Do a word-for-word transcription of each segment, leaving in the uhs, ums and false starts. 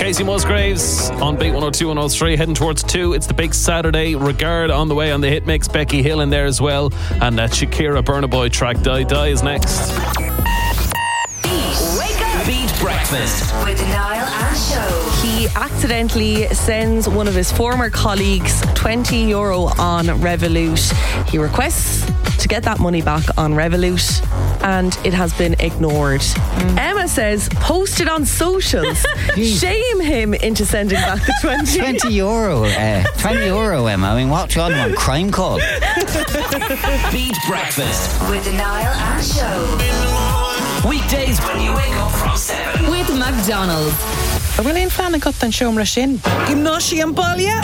Casey Musgraves on Beat one oh two, one oh three, heading towards two. It's the big Saturday regard on the way on the hit mix. Becky Hill in there as well, and that Shakira Burna Boy track Die Die is next. Wake up! Beat Breakfast with Niall and Show. He accidentally sends one of his former colleagues twenty euro on Revolut. He requests to get that money back on Revolut, and it has been ignored. Mm. Emma says, post it on socials. Shame him into sending back the twenty. twenty euro. Uh, twenty euro, Emma. I mean, what, John, on Crime Call? Beat Breakfast with Niall and Show. Weekdays when you wake up from seven. With McDonald's. Bhfuil éon fan a got an siomra sin. Gymnáisi an baile?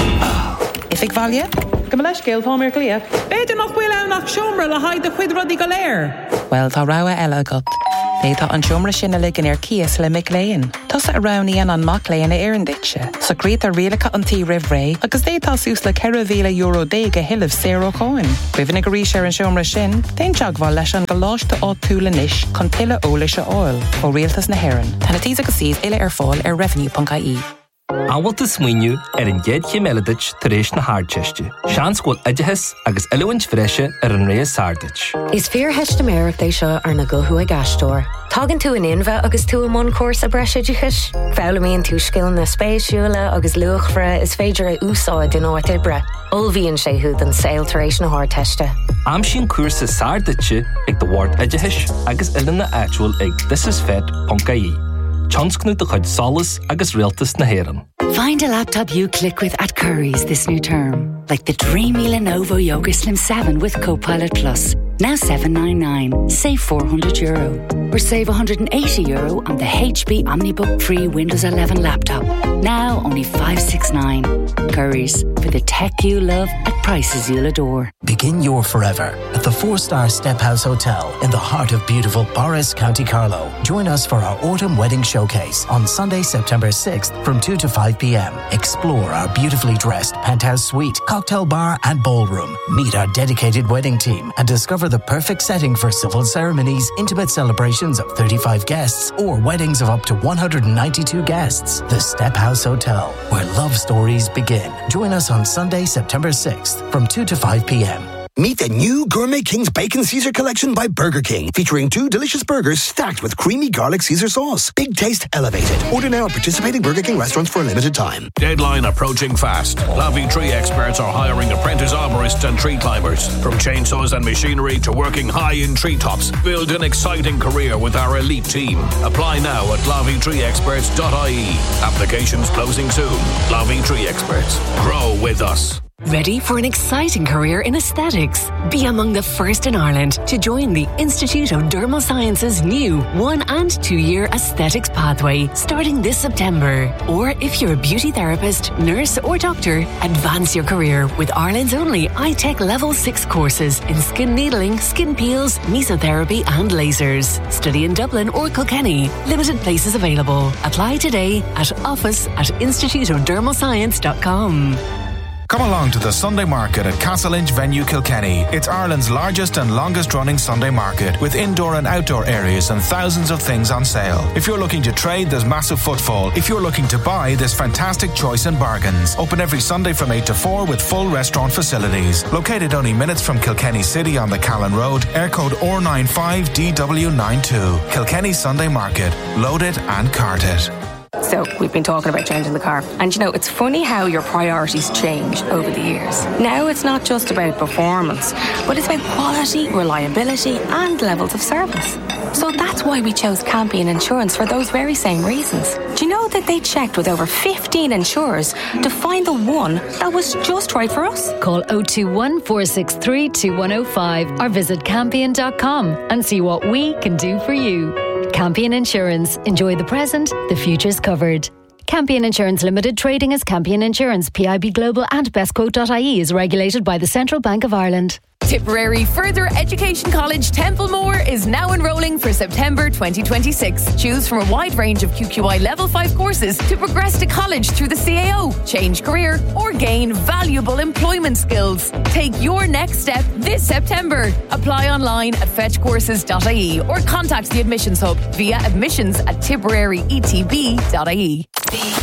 If ik valje? Go leis géil tá mé glia. Beidir nach bhfuil anach siomra le haid a chuid rudí go léir. Well, tá raibh eile got. Bétá an siomra sin a ligan ar cias le mic léin. Tás a raníon an mac léin a éan ditse. So grít a rialacha an tí rih ré, agus détá sús le ceithre mhíle euro déig a hiileh zéro coin. Cuimhna go ríis ar an siomra sin, déon teagháil leis an go láiste á túla níis chun tuile ólaise áil ó rialtas na hÉireann. Tána tí agus síos ile ar fáil ar revenue dot I E. Áwalt is swinniu er een jed chemeladich teresh na hardcheste. Shans gwal idjahis agus illuinch freshe er een rei sardich. Is fear hest Americ they sha ar na go hu a gastor. Tagan tú an inva agus tú a mon course a breshe jichish. Fála mi an tú skill na spéisiúla agus luachfra is féidir a úsáid in áit ibre. Ulvíonn sé húd an sail taréis na hardteste. Am sin cuasa sardiche ag the ward idjahish agus illan na actual ag thisisfed.ie. Chansknu de chud solace agus realtas na hÉireann. Find a laptop you click with at Curry's this new term. Like the dreamy Lenovo Yoga Slim seven with Copilot Plus. Now seven ninety-nine. Save four hundred euro. Or save one hundred eighty euro on the H P OmniBook Free Windows eleven laptop. Now only five sixty-nine. Curry's, for the tech you love at prices you'll adore. Begin your forever at the four-star Step House Hotel in the heart of beautiful Boris, County Carlow. Join us for our autumn wedding showcase on Sunday, September sixth from two to five p.m. Explore our beautifully dressed penthouse suite, cocktail bar and ballroom. Meet our dedicated wedding team and discover the perfect setting for civil ceremonies, intimate celebrations of thirty-five guests, or weddings of up to one hundred ninety-two guests. The Step House Hotel, where love stories begin. Join us on Sunday, September sixth from two to five p.m. Meet the new Gourmet King's Bacon Caesar Collection by Burger King, featuring two delicious burgers stacked with creamy garlic Caesar sauce. Big taste elevated. Order now at participating Burger King restaurants for a limited time. Deadline approaching fast. La Vie Tree experts are hiring apprentice arborists and tree climbers. From chainsaws and machinery to working high in treetops, build an exciting career with our elite team. Apply now at la vie tree experts dot I E. Applications closing soon. La Vie Tree Experts. Grow with us. Ready for an exciting career in aesthetics? Be among the first in Ireland to join the Institute of Dermal Sciences' new one and two year aesthetics pathway starting this September. Or if you're a beauty therapist, nurse or doctor, advance your career with Ireland's only I-Tech Level six courses in skin needling, skin peels, mesotherapy and lasers. Study in Dublin or Kilkenny. Limited places available. Apply today at office at institute of dermal science dot com. Come along to the Sunday Market at Castle Inch Venue Kilkenny. It's Ireland's largest and longest running Sunday Market, with indoor and outdoor areas and thousands of things on sale. If you're looking to trade, there's massive footfall. If you're looking to buy, there's fantastic choice in bargains. Open every Sunday from eight to four with full restaurant facilities. Located only minutes from Kilkenny City on the Callan Road, air code O R nine five D W nine two. Kilkenny Sunday Market. Load it and cart it. So we've been talking about changing the car, and you know, it's funny how your priorities change over the years. Now it's not just about performance, but it's about quality, reliability and levels of service. So that's why we chose Campion Insurance for those very same reasons. Do you know that they checked with over fifteen insurers to find the one that was just right for us? Call oh two one, four six three, two one oh five or visit campion dot com and see what we can do for you. Campion Insurance. Enjoy the present, the future's covered. Campion Insurance Limited, trading as Campion Insurance, P I B Global and bestquote dot I E is regulated by the Central Bank of Ireland. Tipperary Further Education College Templemore is now enrolling for September twenty twenty-six. Choose from a wide range of Q Q I Level five courses to progress to college through the C A O, change career or gain valuable employment skills. Take your next step this September. Apply online at fetch courses dot I E or contact the Admissions Hub via admissions at tipperary e t b dot I E. Beat.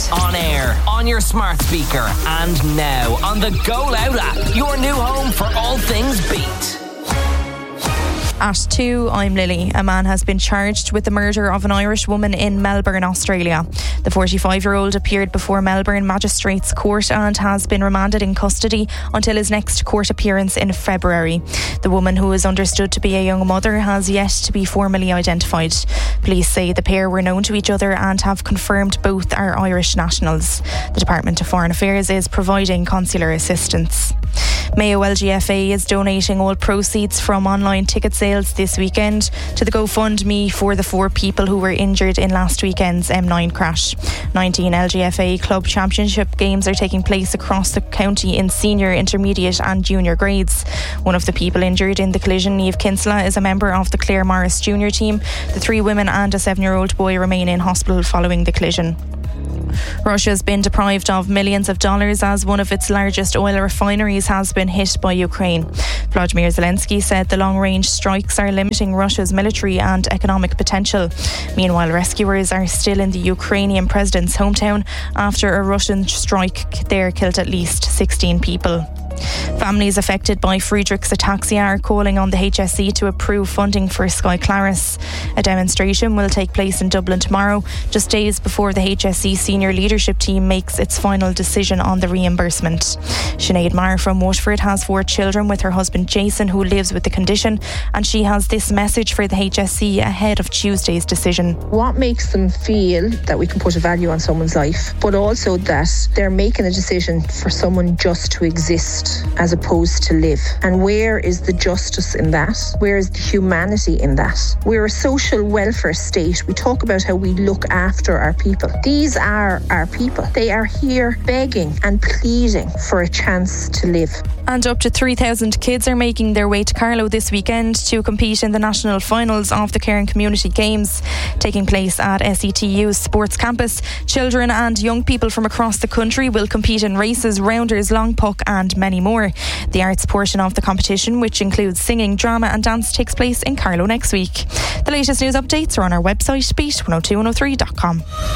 on air, on your smart speaker, and now on the Go Loud app, your new home for all things Beat. At two, I'm Lily. A man has been charged with the murder of an Irish woman in Melbourne, Australia. The forty-five-year-old appeared before Melbourne Magistrates Court and has been remanded in custody until his next court appearance in February. The woman, who is understood to be a young mother, has yet to be formally identified. Police say the pair were known to each other and have confirmed both are Irish nationals. The Department of Foreign Affairs is providing consular assistance. Mayo L G F A is donating all proceeds from online ticket sales this weekend to the GoFundMe for the four people who were injured in last weekend's M nine crash. nineteen L G F A club championship games are taking place across the county in senior, intermediate and junior grades. One of the people injured in the collision, Niamh Kinsella, is a member of the Clare Morris junior team. The three women and a seven-year-old boy remain in hospital following the collision. Russia's been deprived of millions of dollars as one of its largest oil refineries has been hit by Ukraine. Vladimir Zelensky said the long-range strikes are limiting Russia's military and economic potential. Meanwhile, rescuers are still in the Ukrainian president's hometown after a Russian strike there killed at least sixteen people. Families affected by Friedrich's ataxia are calling on the H S E to approve funding for Sky Claris. A demonstration will take place in Dublin tomorrow, just days before the H S E senior leadership team makes its final decision on the reimbursement. Sinead Marr from Waterford has four children with her husband Jason, who lives with the condition, and she has this message for the H S E ahead of Tuesday's decision. What makes them feel that we can put a value on someone's life, but also that they're making a decision for someone just to exist as opposed to live? And where is the justice in that? Where is the humanity in that? We're a social welfare state. We talk about how we look after our people. These are our people. They are here begging and pleading for a chance to live. And up to three thousand kids are making their way to Carlow this weekend to compete in the national finals of the Cairn Community Games, taking place at S E T U's Sports Campus. Children and young people from across the country will compete in races, rounders, long puck and many more. The arts portion of the competition, which includes singing, drama and dance, takes place in Carlow next week. The latest news updates are on our website, beat one oh two one oh three dot com.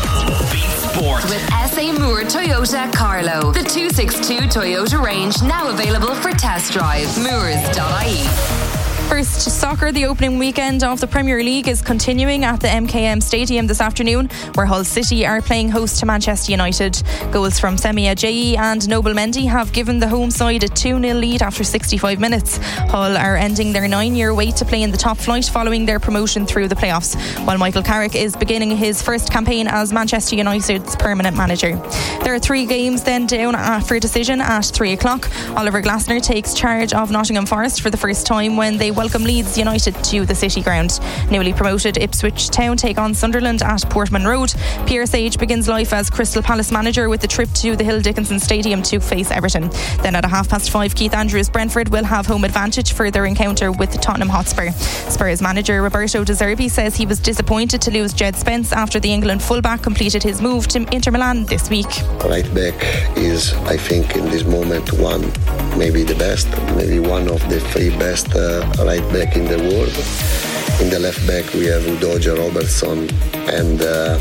Sport with S A Moore Toyota Carlow. The two sixty-two Toyota range now available for test drive. Moores dot I E. First, soccer. The opening weekend of the Premier League is continuing at the M K M Stadium this afternoon, where Hull City are playing host to Manchester United. Goals from Semi Ajayi and Noble Mendy have given the home side a two nil lead after sixty-five minutes. Hull are ending their nine-year wait to play in the top flight following their promotion through the playoffs, while Michael Carrick is beginning his first campaign as Manchester United's permanent manager. There are three games then down for decision at three o'clock. Oliver Glasner takes charge of Nottingham Forest for the first time when they welcome Leeds United to the City Ground. Newly promoted Ipswich Town take on Sunderland at Portman Road. Pierre Sage begins life as Crystal Palace manager with the trip to the Hill Dickinson Stadium to face Everton. Then at a half past five, Keith Andrews Brentford will have home advantage for their encounter with Tottenham Hotspur. Spurs manager Roberto De Zerbi says he was disappointed to lose Jed Spence after the England fullback completed his move to Inter Milan this week. Right back is, I think, in this moment one, maybe the best, maybe one of the three best uh, right back in the world. In the left back we have Udoja Robertson, and uh,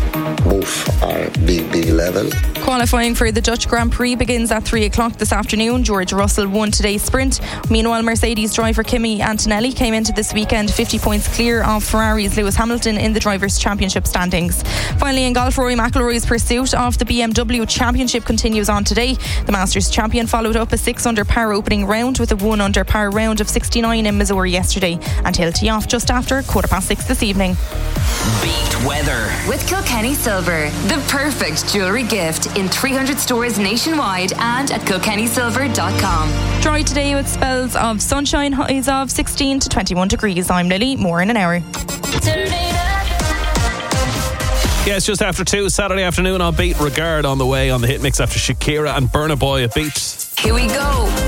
both are big, big level. Qualifying for the Dutch Grand Prix begins at three o'clock this afternoon. George Russell won today's sprint. Meanwhile, Mercedes driver Kimi Antonelli came into this weekend fifty points clear of Ferrari's Lewis Hamilton in the Drivers' Championship standings. Finally, in golf, Rory McIlroy's pursuit of the B M W Championship continues on today. The Masters champion followed up a six under par opening round with a one under par round of sixty-nine in Missouri yesterday, and he'll tee off just after quarter past six this evening. Beat weather with Kilkenny Silver, the perfect jewellery gift in three hundred stores nationwide and at kilkenny silver dot com. Dry today with spells of sunshine, highs of sixteen to twenty-one degrees. I'm Lily, more in an hour. Yeah, it's just after two, Saturday afternoon on Beat. Regard on the way on the hit mix after Shakira and Burna Boy at Beat. Here we go.